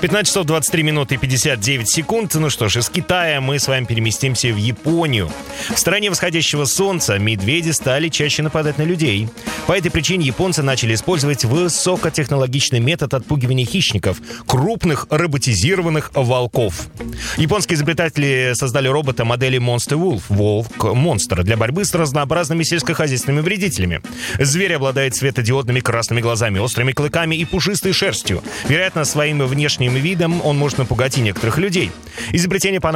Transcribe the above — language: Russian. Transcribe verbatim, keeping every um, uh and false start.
пятнадцать часов двадцать три минуты и пятьдесят девять секунд. Ну что ж, из Китая мы с вами переместимся в Японию. В стране восходящего солнца медведи стали чаще нападать на людей. По этой причине японцы начали использовать высокотехнологичный метод отпугивания хищников — крупных роботизированных волков. Японские изобретатели создали робота модели Monster Wolf — волк-монстр, для борьбы с разнообразными сельскохозяйственными вредителями. Зверь обладает светодиодными красными глазами, острыми клыками и пушистой шерстью. Вероятно, своим внешним видом он может напугать и некоторых людей. Изобретение понадобилось